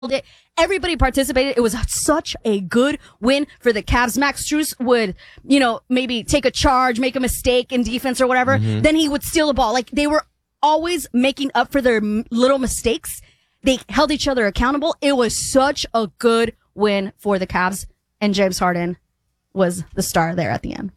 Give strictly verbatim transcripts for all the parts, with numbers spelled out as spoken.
it. Everybody participated. It was such a good win for the Cavs. Max Strus would, you know, maybe take a charge, make a mistake in defense or whatever. Mm-hmm. Then he would steal the ball. Like, they were always making up for their m- little mistakes. They held each other accountable. It was such a good win for the Cavs, and James Harden was the star there at the end.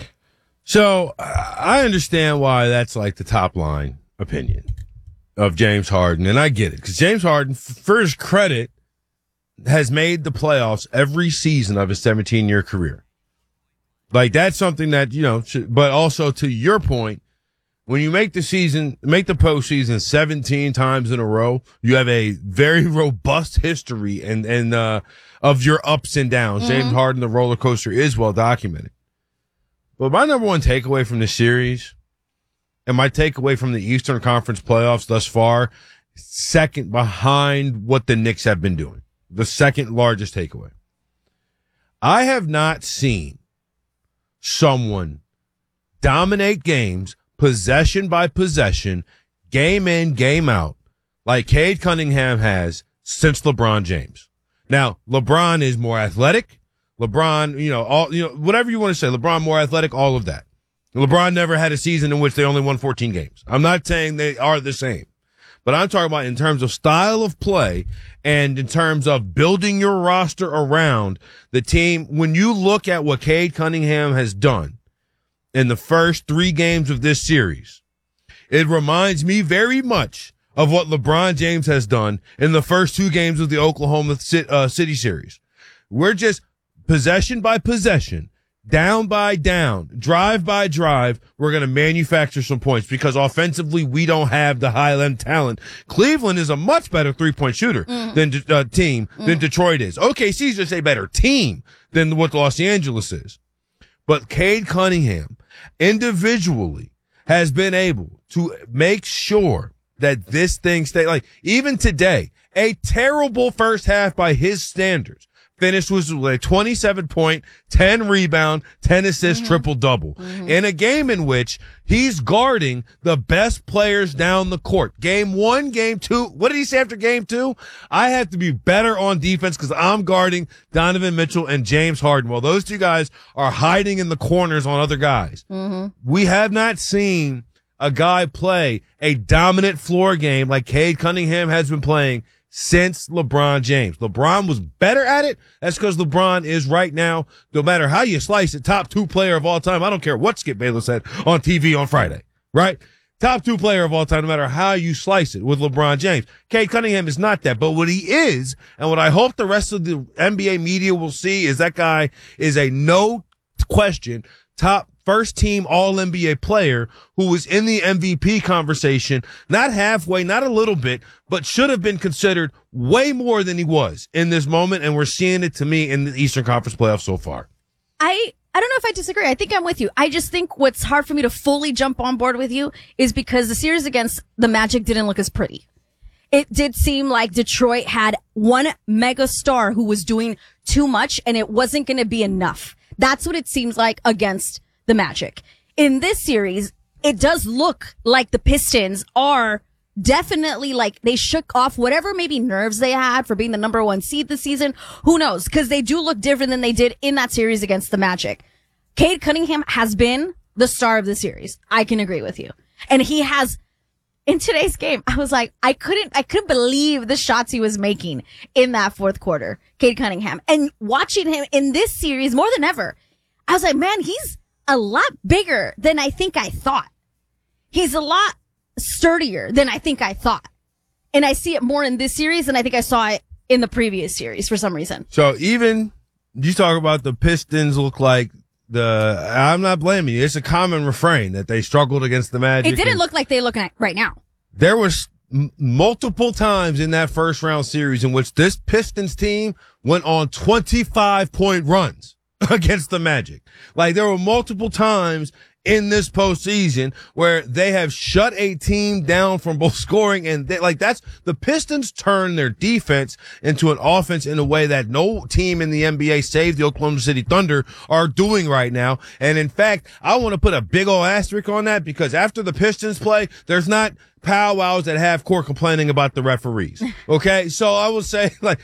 So I understand why that's like the top line opinion of James Harden, and I get it, because James Harden, for his credit, has made the playoffs every season of his seventeen-year career. Like, that's something that, you know, should, but also to your point, when you make the season, make the postseason seventeen times in a row, you have a very robust history and, and, uh, of your ups and downs. Mm-hmm. James Harden, the roller coaster, is well documented. But my number one takeaway from the series, and my takeaway from the Eastern Conference playoffs thus far, second behind what the Knicks have been doing, the second largest takeaway. I have not seen someone dominate games possession by possession, game in, game out, like Cade Cunningham has since LeBron James. Now, LeBron is more athletic. LeBron, you know, all, you know, whatever you want to say, LeBron more athletic, all of that. LeBron never had a season in which they only won fourteen games. I'm not saying they are the same, but I'm talking about in terms of style of play and in terms of building your roster around the team. When you look at what Cade Cunningham has done in the first three games of this series, it reminds me very much of what LeBron James has done in the first two games of the Oklahoma City series. We're just possession by possession, down by down, drive by drive, we're going to manufacture some points because offensively we don't have the high-end talent. Cleveland is a much better three-point shooter mm. than uh, team mm. than Detroit is. O K C is just a better team than what Los Angeles is. But Cade Cunningham individually has been able to make sure that this thing stay, like, even today, a terrible first half by his standards. Finished with a twenty-seven point, ten rebound, ten assist, mm-hmm. triple double mm-hmm. in a game in which he's guarding the best players down the court. Game one, game two. What did he say after game two? I have to be better on defense because I'm guarding Donovan Mitchell and James Harden. While those two guys are hiding in the corners on other guys. Mm-hmm. We have not seen a guy play a dominant floor game like Cade Cunningham has been playing since LeBron James. LeBron was better at it. That's because LeBron is right now, no matter how you slice it, top two player of all time. I don't care what Skip Bayless said on T V on Friday, right? Top two player of all time, no matter how you slice it with LeBron James. Cade Cunningham is not that, but what he is, and what I hope the rest of the N B A media will see, is that guy is a no question top first team all N B A player who was in the M V P conversation, not halfway, not a little bit, but should have been considered way more than he was in this moment. And we're seeing it, to me, in the Eastern Conference playoffs so far. I, I don't know if I disagree. I think I'm with you. I just think what's hard for me to fully jump on board with you is because the series against the Magic didn't look as pretty. It did seem like Detroit had one mega star who was doing too much and it wasn't going to be enough. That's what it seems like against the Magic. In this series, it does look like the Pistons are definitely, like, they shook off whatever maybe nerves they had for being the number one seed this season. Who knows? Because they do look different than they did in that series against the Magic. Cade Cunningham has been the star of the series. I can agree with you. And he has, in today's game, I was like, I couldn't, I couldn't believe the shots he was making in that fourth quarter, Cade Cunningham. And watching him in this series more than ever, I was like, man, he's a lot bigger than I think I thought. He's a lot sturdier than I think I thought. And I see it more in this series than I think I saw it in the previous series for some reason. So even you talk about the Pistons look like the, I'm not blaming you. It's a common refrain that they struggled against the Magic. It didn't look like they look at right now. There was m- multiple times in that first round series in which this Pistons team went on twenty-five point runs against the Magic. Like, there were multiple times in this postseason where they have shut a team down from both scoring and they, like that's the Pistons turn their defense into an offense in a way that no team in the N B A save the Oklahoma City Thunder are doing right now. And in fact, I want to put a big old asterisk on that because after the Pistons play, there's not powwows at half court complaining about the referees. Okay. So I will say like,